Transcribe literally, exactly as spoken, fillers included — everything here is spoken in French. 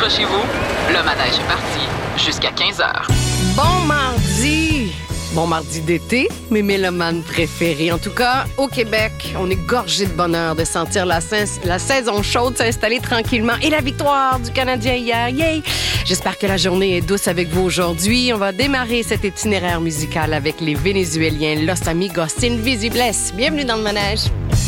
près de chez vous, le manège est parti jusqu'à quinze heures. Bon mardi! Bon mardi d'été, mes mélomanes préférés. En tout cas, au Québec, on est gorgé de bonheur de sentir la, sa- la saison chaude s'installer tranquillement et la victoire du Canadien hier. Yay! J'espère que la journée est douce avec vous aujourd'hui. On va démarrer cet itinéraire musical avec les Vénézuéliens Los Amigos Invisibles. Bienvenue dans le manège.